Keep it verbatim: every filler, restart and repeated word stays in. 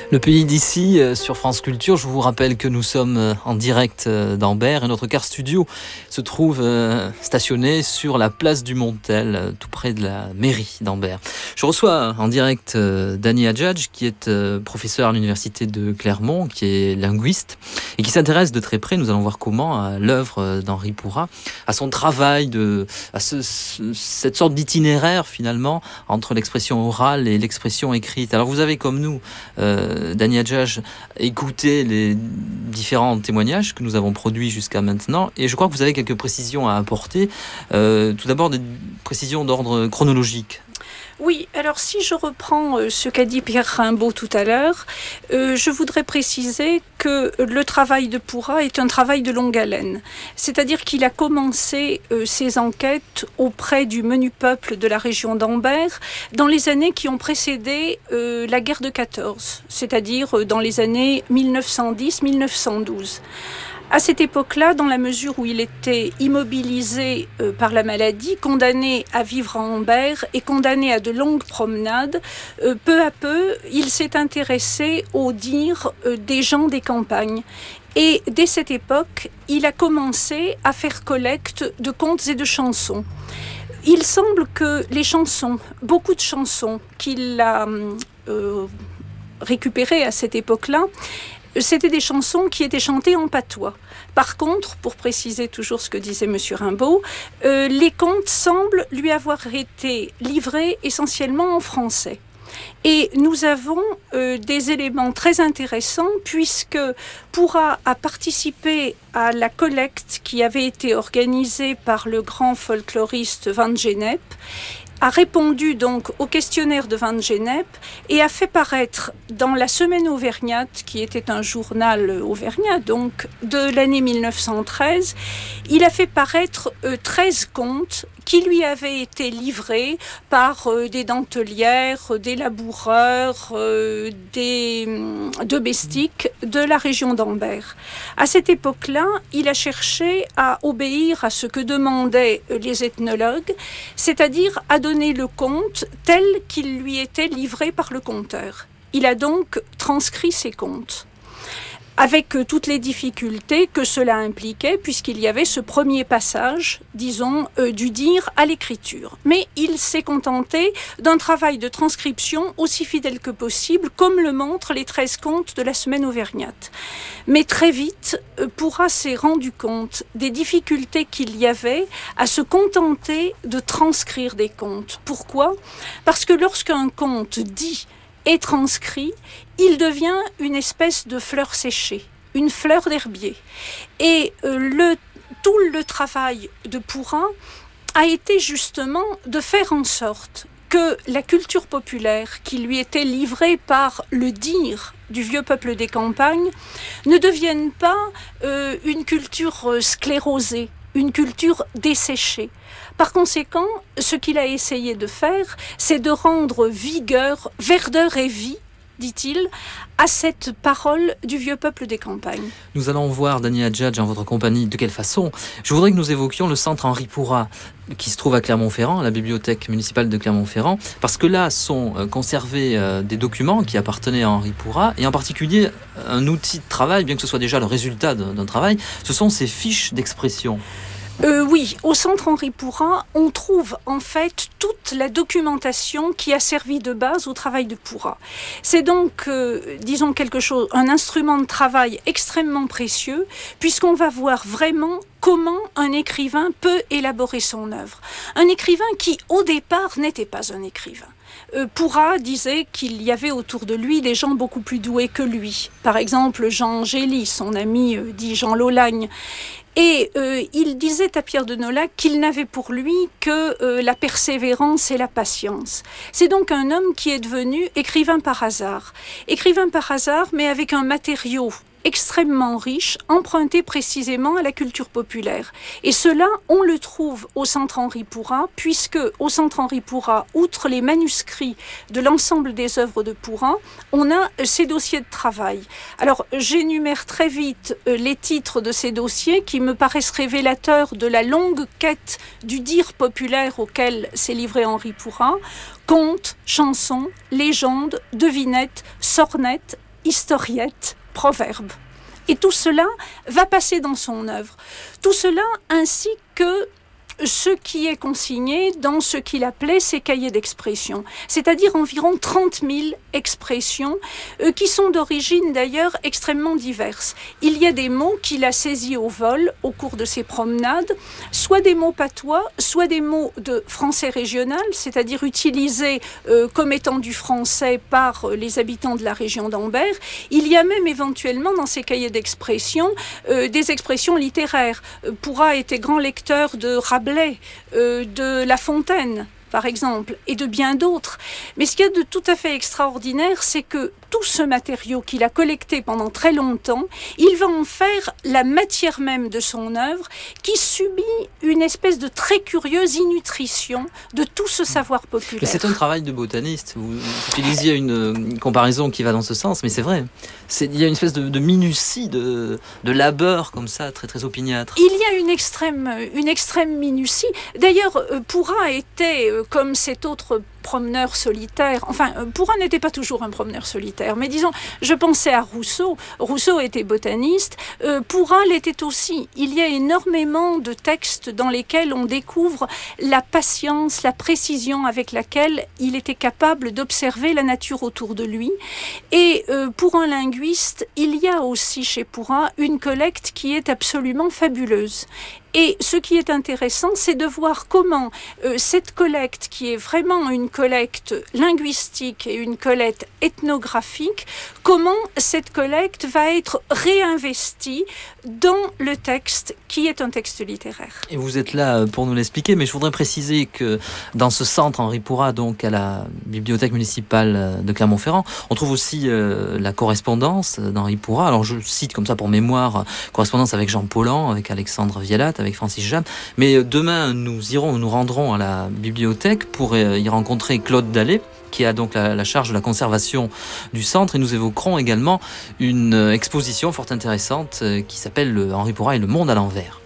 Le pays d'ici euh, sur France Culture, je vous rappelle que nous sommes euh, en direct euh, d'Ambert et notre car studio se trouve euh, stationné sur la place du Montel, euh, tout près de la mairie d'Ambert. Je reçois en direct euh, Dany Hadjadj, qui est euh, professeur à l'université de Clermont, qui est linguiste et qui s'intéresse de très près, nous allons voir comment, à l'œuvre euh, d'Henri Pourrat, à son travail, de, à ce, ce, cette sorte d'itinéraire finalement entre l'expression orale et l'expression écrite. Alors vous avez comme nous euh, Dany Hadjadj, écoutez les différents témoignages que nous avons produits jusqu'à maintenant et je crois que vous avez quelques précisions à apporter. Euh, tout d'abord des précisions d'ordre chronologique. Oui, alors si je reprends euh, ce qu'a dit Pierre Rimbaud tout à l'heure, euh, je voudrais préciser que le travail de Pourrat est un travail de longue haleine. C'est-à-dire qu'il a commencé euh, ses enquêtes auprès du menu peuple de la région d'Ambert dans les années qui ont précédé euh, la guerre de quatorze, c'est-à-dire euh, dans les années mille neuf cent dix mille neuf cent douze. À cette époque-là, dans la mesure où il était immobilisé euh, par la maladie, condamné à vivre à Ambert et condamné à de longues promenades, euh, peu à peu, il s'est intéressé aux dires euh, des gens des campagnes. Et dès cette époque, il a commencé à faire collecte de contes et de chansons. Il semble que les chansons, beaucoup de chansons qu'il a euh, récupérées à cette époque-là, c'était des chansons qui étaient chantées en patois. Par contre, pour préciser toujours ce que disait M. Rimbaud, euh, les contes semblent lui avoir été livrés essentiellement en français. Et nous avons euh, des éléments très intéressants puisque Pourrat a participé à la collecte qui avait été organisée par le grand folkloriste Van Gennep, a répondu donc au questionnaire de Van Gennep et a fait paraître dans la Semaine auvergnate, qui était un journal auvergnat donc de l'année mille neuf cent treize, il a fait paraître euh, treize contes qui lui avaient été livrés par euh, des dentelières, des laboureurs, euh, des euh, domestiques de la région d'Ambert. À cette époque-là, il a cherché à obéir à ce que demandaient les ethnologues, c'est-à-dire à donner le conte tel qu'il lui était livré par le conteur. Il a donc transcrit ces contes, avec toutes les difficultés que cela impliquait, puisqu'il y avait ce premier passage, disons, euh, du dire à l'écriture. Mais il s'est contenté d'un travail de transcription aussi fidèle que possible, comme le montrent les treize contes de la Semaine auvergnate. Mais très vite, euh, Pourrat s'est rendu compte des difficultés qu'il y avait à se contenter de transcrire des contes. Pourquoi ? Parce que lorsqu'un conte dit est transcrit, il devient une espèce de fleur séchée, une fleur d'herbier. Et euh, le, tout le travail de Pourrat a été justement de faire en sorte que la culture populaire qui lui était livrée par le dire du vieux peuple des campagnes ne devienne pas euh, une culture euh, sclérosée, une culture desséchée. Par conséquent, ce qu'il a essayé de faire, c'est de rendre vigueur, verdeur et vie, dit-il, à cette parole du vieux peuple des campagnes. Nous allons voir, Dany Hadjadj, en votre compagnie, de quelle façon. Je voudrais que nous évoquions le centre Henri Pourrat, qui se trouve à Clermont-Ferrand, à la bibliothèque municipale de Clermont-Ferrand, parce que là sont conservés euh, des documents qui appartenaient à Henri Pourrat, et en particulier un outil de travail, bien que ce soit déjà le résultat d'un travail, ce sont ces fiches d'expression. Euh, oui, au centre Henri Pourrat, on trouve en fait toute la documentation qui a servi de base au travail de Pourrat. C'est donc, euh, disons quelque chose, un instrument de travail extrêmement précieux, puisqu'on va voir vraiment comment un écrivain peut élaborer son œuvre. Un écrivain qui, au départ, n'était pas un écrivain. Euh, Pourrat disait qu'il y avait autour de lui des gens beaucoup plus doués que lui. Par exemple, Jean Gély, son ami euh, dit Jean Lolagne. Et euh, il disait à Pierre de Nolhac qu'il n'avait pour lui que euh, la persévérance et la patience. C'est donc un homme qui est devenu écrivain par hasard. Écrivain par hasard, mais avec un matériau extrêmement riche, emprunté précisément à la culture populaire. Et cela, on le trouve au Centre Henri Pourrat, puisque au Centre Henri Pourrat, outre les manuscrits de l'ensemble des œuvres de Pourrat, on a ces dossiers de travail. Alors, j'énumère très vite les titres de ces dossiers qui me paraissent révélateurs de la longue quête du dire populaire auquel s'est livré Henri Pourrat. Contes, chansons, légendes, devinettes, sornettes, historiettes, proverbes. Et tout cela va passer dans son œuvre. Tout cela ainsi que ce qui est consigné dans ce qu'il appelait ses cahiers d'expression, c'est-à-dire environ trente mille expressions euh, qui sont d'origine d'ailleurs extrêmement diverses. Il y a des mots qu'il a saisis au vol au cours de ses promenades, soit des mots patois, soit des mots de français régional, c'est-à-dire utilisés euh, comme étant du français par les habitants de la région d'Ambert. Il y a même éventuellement dans ses cahiers d'expression euh, des expressions littéraires. Euh, Pourra était grand lecteur de Rabelais, Euh, de La Fontaine, par exemple, et de bien d'autres. Mais ce qu'il y a de tout à fait extraordinaire, c'est que tout ce matériau qu'il a collecté pendant très longtemps, il va en faire la matière même de son œuvre, qui subit une espèce de très curieuse innutrition de tout ce savoir populaire. Mais c'est un travail de botaniste. Vous utilisiez une, une comparaison qui va dans ce sens, mais c'est vrai. C'est, il y a une espèce de, de minutie, de, de labeur comme ça, très très opiniâtre. Il y a une extrême, une extrême minutie. D'ailleurs, Pourra était, comme cet autre promeneur solitaire, enfin, Pourra n'était pas toujours un promeneur solitaire, mais disons, je pensais à Rousseau. Rousseau était botaniste, euh, Pourra l'était aussi. Il y a énormément de textes dans lesquels on découvre la patience, la précision avec laquelle il était capable d'observer la nature autour de lui. Et euh, pour un linguiste, il y a aussi chez Pourra une collecte qui est absolument fabuleuse. Et ce qui est intéressant, c'est de voir comment euh, cette collecte, qui est vraiment une collecte linguistique et une collecte ethnographique, comment cette collecte va être réinvestie dans le texte, qui est un texte littéraire. Et vous êtes là pour nous l'expliquer, mais je voudrais préciser que dans ce centre Henri Pourra, donc à la bibliothèque municipale de Clermont-Ferrand, on trouve aussi euh, la correspondance d'Henri Pourra. Alors je cite comme ça pour mémoire, correspondance avec Jean Paulhan, avec Alexandre Vialat, avec Francis Jammes. Mais demain, nous irons, nous nous rendrons à la bibliothèque pour y rencontrer Claude Dallet, qui a donc la, la charge de la conservation du centre, et nous évoquerons également une exposition fort intéressante qui s'appelle Henri Pourra et le monde à l'envers.